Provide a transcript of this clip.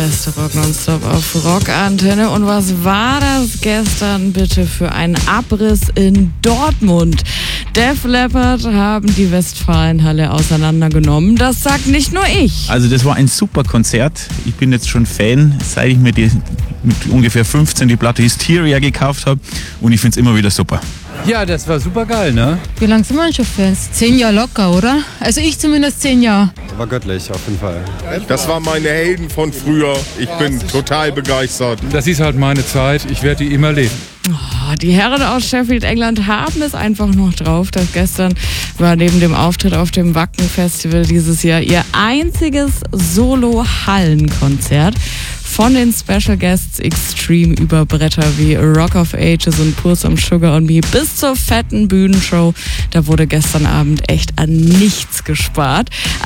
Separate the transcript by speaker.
Speaker 1: Beste Rock nonstop auf Rockantenne. Und was war das gestern bitte für ein Abriss in Dortmund? Def Leppard haben die Westfalenhalle auseinandergenommen. Das sagt nicht nur ich.
Speaker 2: Also das war ein super Konzert. Ich bin jetzt schon Fan, seit ich mir mit ungefähr 15 die Platte Hysteria gekauft habe. Und ich finde es immer wieder super.
Speaker 3: Ja, das war super geil, ne?
Speaker 4: Wie lange sind wir denn schon Fans? 10 Jahre locker, oder? Also ich zumindest 10 Jahre.
Speaker 5: War göttlich, auf jeden Fall.
Speaker 6: Das waren meine Helden von früher. Ich bin total begeistert.
Speaker 3: Das ist halt meine Zeit. Ich werde die immer leben.
Speaker 1: Oh, die Herren aus Sheffield, England haben es einfach noch drauf. Das gestern war neben dem Auftritt auf dem Wacken-Festival dieses Jahr ihr einziges Solo-Hallenkonzert. Von den Special Guests Extreme über Bretter wie Rock of Ages und Pour Some Sugar on Me bis zur fetten Bühnenshow. Da wurde gestern Abend echt an nichts gespart.